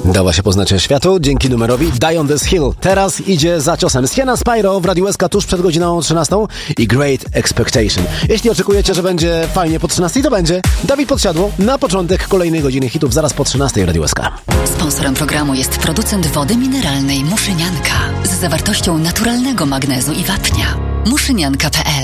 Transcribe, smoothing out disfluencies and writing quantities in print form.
Dała się poznać światu dzięki numerowi Die on this Hill. Teraz idzie za ciosem Sienna Spyro w Radio SK tuż przed godziną 13 i Great Expectation. Jeśli oczekujecie, że będzie fajnie po 13, to będzie Dawid Podsiadło na początek kolejnej godziny hitów zaraz po 13 Radio SK. Sponsorem programu jest producent wody mineralnej Muszynianka z zawartością naturalnego magnezu i wapnia. Muszynianka.pl